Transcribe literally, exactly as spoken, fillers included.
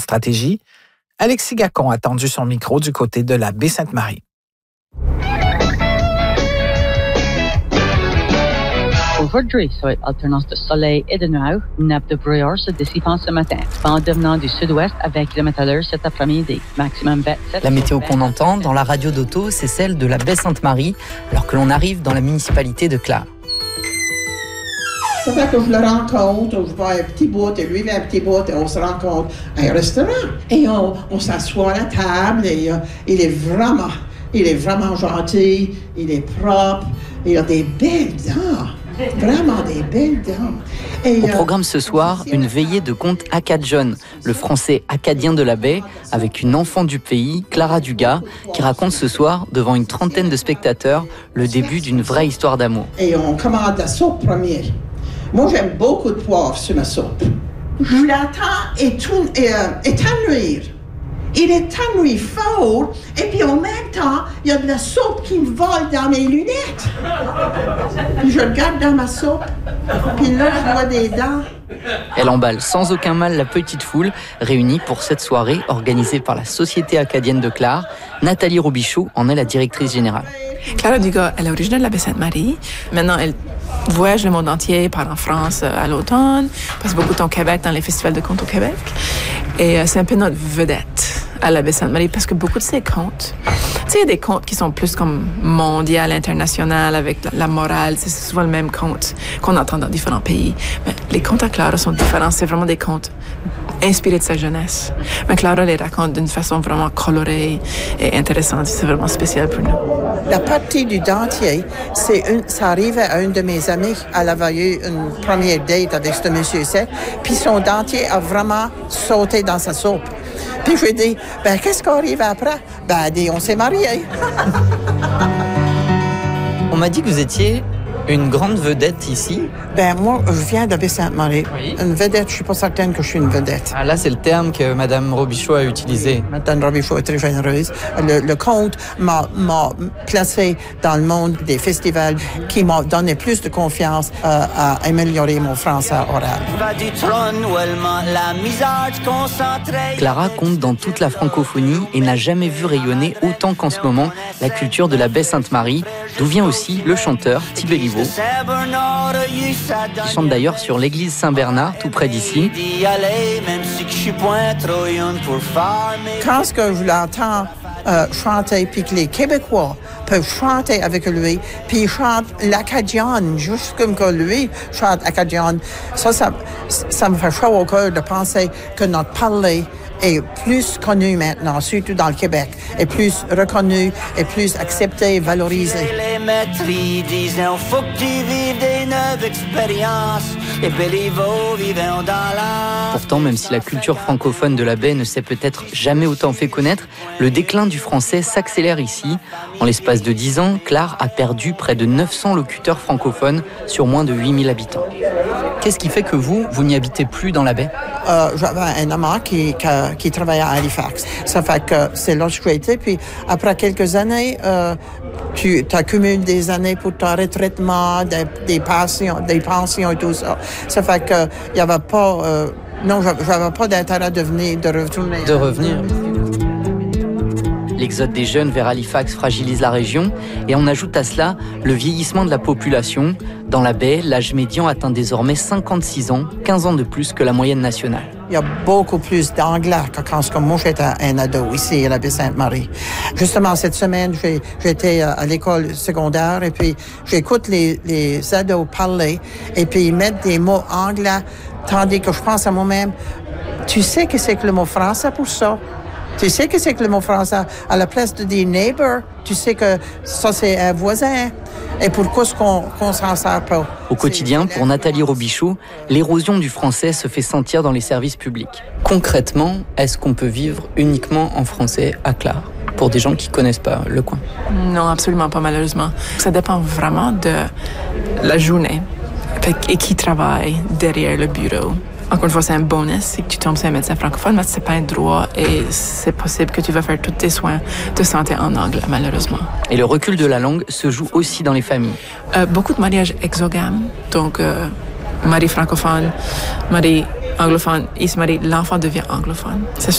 stratégie, Alexis Gacon a tendu son micro du côté de la baie Sainte-Marie. Aujourd'hui, ça va être alternance de soleil et de nuages. Une nappe de brouillard se dissipant ce matin. Vent devenant du sud-ouest avec le métalleur cet après-midi. Maximum vingt-sept. La météo qu'on entend dans la radio d'Auto, c'est celle de la baie Sainte-Marie, alors que l'on arrive dans la municipalité de Clare. Ça fait que je le rencontre, je vois un petit bout, et lui, il a un petit bout, et on se rencontre à un restaurant. Et on, on s'assoit à la table, et euh, il est vraiment, il est vraiment gentil, il est propre, il a des belles dents. Vraiment des belles dents. Et, Au programme ce soir, une veillée de contes acadiens, le français acadien de la baie, avec une enfant du pays, Clara Dugas, qui raconte ce soir, devant une trentaine de spectateurs, le début d'une vraie histoire d'amour. Et on commande la soupe première. Moi, j'aime beaucoup de poivre sur ma soupe. Je l'attends étanouir. Il est tanoué fort, et puis en même temps, il y a de la soupe qui me vole dans mes lunettes. Puis je le garde dans ma soupe, puis là, je vois des dents. Elle emballe sans aucun mal la petite foule réunie pour cette soirée organisée par la Société acadienne de Clare. Nathalie Robichaud en est la directrice générale. Clara Dugas, elle est originaire de la baie Sainte-Marie. Maintenant, elle voyage le monde entier, part en France à l'automne, passe beaucoup de temps au Québec dans les festivals de contes au Québec. Et c'est un peu notre vedette à la baie Sainte-Marie parce que beaucoup de ses contes, tu sais, il y a des contes qui sont plus comme mondial, international, avec la, la morale. C'est souvent le même conte qu'on entend dans différents pays. Mais les contes à Clara sont différents. C'est vraiment des contes inspirés de sa jeunesse. Mais Clara les raconte d'une façon vraiment colorée et intéressante. C'est vraiment spécial pour nous. La partie du dentier, c'est une, ça arrivait à une de mes amies. Elle avait eu une première date avec ce monsieur-ci, puis son dentier a vraiment sauté dans sa soupe. Puis je lui ai dit, ben qu'est-ce qui arrive après? Ben elle dit, on s'est mariés. On m'a dit que vous étiez une grande vedette ici. Ben moi, je viens de Baie-Sainte-Marie. Oui. Une vedette, je suis pas certaine que je suis une vedette. Ah, là, c'est le terme que Mme Robichaud a utilisé. Mme Robichaud est très généreuse. Le, le comte m'a, m'a placé dans le monde des festivals qui m'a donné plus de confiance euh, à améliorer mon français oral. Clara compte dans toute la francophonie et n'a jamais vu rayonner autant qu'en ce moment la culture de la baie Sainte-Marie, d'où vient aussi le chanteur Thibé Libaud, qui chante d'ailleurs sur l'église Saint-Bernard, tout près d'ici. Quand ce que je l'entends euh, chanter, puis que les Québécois peuvent chanter avec lui, puis il chante l'acadienne, juste comme que lui chante acadienne, ça, ça, ça me fait chaud au cœur de penser que notre parler est plus connu maintenant, surtout dans le Québec, est plus reconnu, est plus accepté et valorisé. Pourtant, même si la culture francophone de la baie ne s'est peut-être jamais autant fait connaître, le déclin du français s'accélère ici. En l'espace de dix ans, Clare a perdu près de neuf cents locuteurs francophones sur moins de huit mille habitants. Qu'est-ce qui fait que vous, vous n'y habitez plus dans la baie? Euh, j'avais un amant qui, qui, qui travaillait à Halifax. Ça fait que c'est là que je suis été. Puis après quelques années, euh, tu accumules des années pour ton retraitement, des, des pensions, des pensions et tout ça. Ça fait que il y avait pas, euh, non, j'avais pas d'intérêt de venir, de retourner. De revenir. L'exode des jeunes vers Halifax fragilise la région et on ajoute à cela le vieillissement de la population. Dans la baie, l'âge médian atteint désormais cinquante-six ans, quinze ans de plus que la moyenne nationale. Il y a beaucoup plus d'anglais que quand moi j'étais un ado ici à la baie Sainte-Marie. Justement, cette semaine, j'ai, j'étais à l'école secondaire et puis j'écoute les, les ados parler et puis ils mettent des mots anglais, tandis que je pense à moi-même, tu sais que c'est que le mot français pour ça? Tu sais que c'est que le mot français, à la place de dire neighbor, tu sais que ça c'est un voisin. Et pourquoi est-ce qu'on, qu'on s'en sert pas? Au quotidien, pour Nathalie Robichaud, l'érosion du français se fait sentir dans les services publics. Concrètement, est-ce qu'on peut vivre uniquement en français à Clare, pour des gens qui ne connaissent pas le coin? Non, absolument pas, malheureusement. Ça dépend vraiment de la journée et qui travaille derrière le bureau. Encore une fois, c'est un bonus, c'est que tu tombes sur un médecin francophone, mais c'est pas un droit et c'est possible que tu vas faire tous tes soins de santé en anglais, malheureusement. Et le recul de la langue se joue aussi dans les familles. Euh, beaucoup de mariages exogames, donc euh, mari francophone, mari anglophone, il se marie, l'enfant devient anglophone. C'est